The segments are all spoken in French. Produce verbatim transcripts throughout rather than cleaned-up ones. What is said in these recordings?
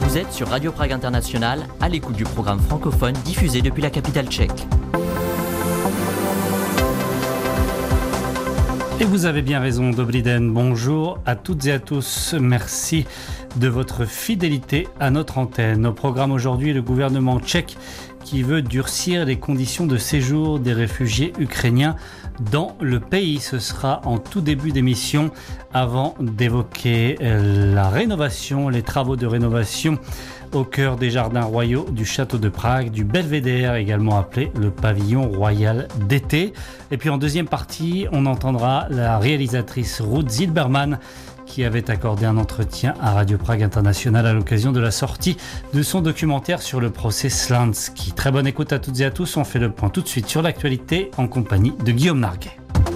Vous êtes sur Radio Prague International, à l'écoute du programme francophone diffusé depuis la capitale tchèque. Et vous avez bien raison, Dobrý den. Bonjour à toutes et à tous. Merci de votre fidélité à notre antenne. Au programme aujourd'hui, le gouvernement tchèque qui veut durcir les conditions de séjour des réfugiés ukrainiens dans le pays. Ce sera en tout début d'émission avant d'évoquer la rénovation, les travaux de rénovation au cœur des jardins royaux du château de Prague, du Belvédère, également appelé le pavillon royal d'été. Et puis en deuxième partie, on entendra la réalisatrice Ruth Zilberman qui avait accordé un entretien à Radio Prague International à l'occasion de la sortie de son documentaire sur le procès Slansky. Très bonne écoute à toutes et à tous. On fait le point tout de suite sur l'actualité en compagnie de Guillaume Narguet.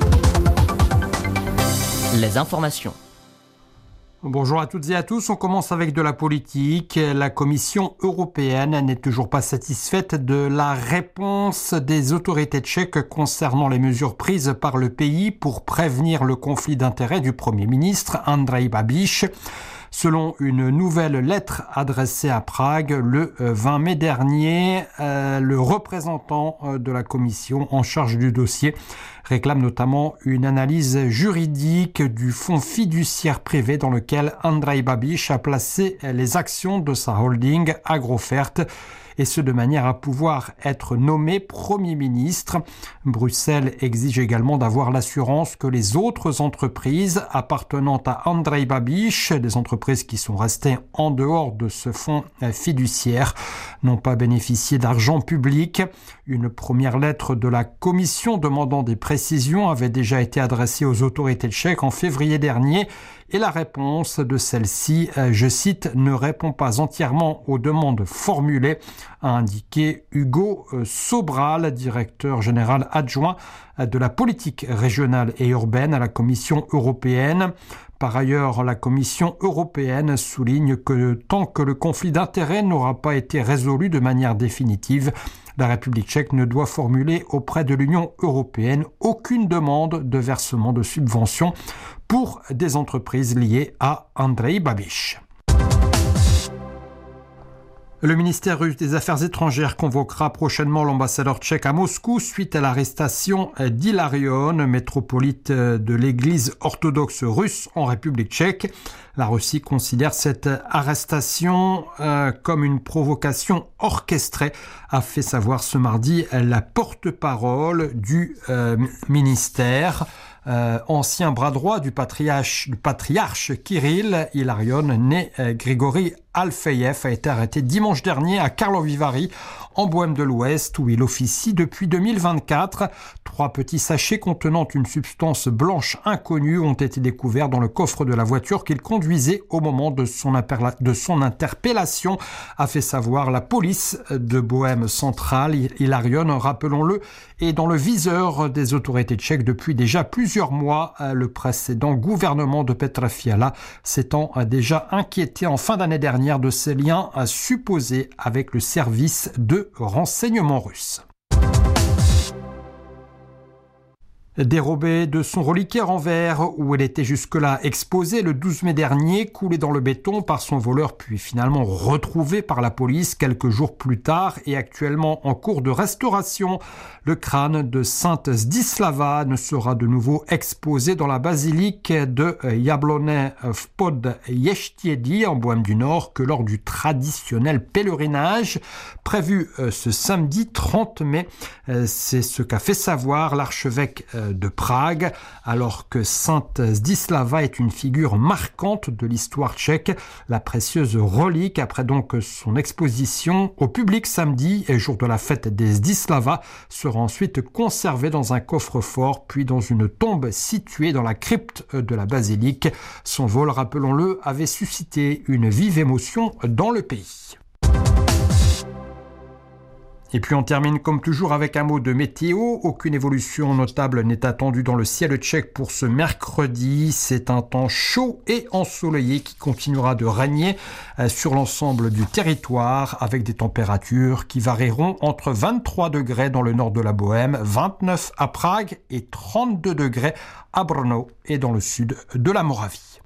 Les informations. Bonjour à toutes et à tous, on commence avec de la politique. La Commission européenne n'est toujours pas satisfaite de la réponse des autorités tchèques concernant les mesures prises par le pays pour prévenir le conflit d'intérêts du Premier ministre Andrej Babiš. Selon une nouvelle lettre adressée à Prague le vingt mai dernier, euh, le représentant de la Commission en charge du dossier réclame notamment une analyse juridique du fonds fiduciaire privé dans lequel Andrej Babiš a placé les actions de sa holding Agrofert, et ce de manière à pouvoir être nommé Premier ministre. Bruxelles exige également d'avoir l'assurance que les autres entreprises appartenant à Andrej Babiš, des entreprises qui sont restées en dehors de ce fonds fiduciaire, n'ont pas bénéficié d'argent public. Une première lettre de la Commission demandant des précisions avait déjà été adressée aux autorités tchèques en février dernier. Et la réponse de celle-ci, je cite, « ne répond pas entièrement aux demandes formulées », a indiqué Hugo Sobral, directeur général adjoint de la politique régionale et urbaine à la Commission européenne. Par ailleurs, la Commission européenne souligne que tant que le conflit d'intérêts n'aura pas été résolu de manière définitive, la République tchèque ne doit formuler auprès de l'Union européenne aucune demande de versement de subventions pour des entreprises liées à Andrej Babiš. Le ministère russe des Affaires étrangères convoquera prochainement l'ambassadeur tchèque à Moscou suite à l'arrestation d'Hilarion, métropolite de l'église orthodoxe russe en République tchèque. La Russie considère cette arrestation euh, comme une provocation orchestrée, a fait savoir ce mardi la porte-parole du euh, ministère. Euh, ancien bras droit du patriarche, du patriarche Kirill, Hilarion, né euh, Grigori Alfeyev, a été arrêté dimanche dernier à Karlovy Vary, en Bohême de l'Ouest, où il officie depuis deux mille vingt-quatre. Trois petits sachets contenant une substance blanche inconnue ont été découverts dans le coffre de la voiture qu'il conduisait au moment de son, imperla- de son interpellation, a fait savoir la police de Bohême centrale. Hilarion, rappelons-le, est dans le viseur des autorités tchèques depuis déjà plusieurs mois. Le précédent gouvernement de Petra Fiala s'étant déjà inquiété en fin d'année dernière de ses liens supposés avec le service de renseignement russe. Dérobée de son reliquaire en verre, où elle était jusque-là exposée le douze mai dernier, coulée dans le béton par son voleur, puis finalement retrouvée par la police quelques jours plus tard et actuellement en cours de restauration, le crâne de Sainte Zdislava ne sera de nouveau exposé dans la basilique de Jablonné v Podještědí en Bohême du Nord que lors du traditionnel pèlerinage prévu ce samedi trente mai. C'est ce qu'a fait savoir l'archevêque de Prague, alors que Sainte Zdislava est une figure marquante de l'histoire tchèque. La précieuse relique, après donc son exposition au public samedi, et jour de la fête des Zdislava, sera ensuite conservée dans un coffre-fort, puis dans une tombe située dans la crypte de la basilique. Son vol, rappelons-le, avait suscité une vive émotion dans le pays. Et puis on termine comme toujours avec un mot de météo. Aucune évolution notable n'est attendue dans le ciel tchèque pour ce mercredi. C'est un temps chaud et ensoleillé qui continuera de régner sur l'ensemble du territoire avec des températures qui varieront entre vingt-trois degrés dans le nord de la Bohême, vingt-neuf à Prague et trente-deux degrés à Brno et dans le sud de la Moravie.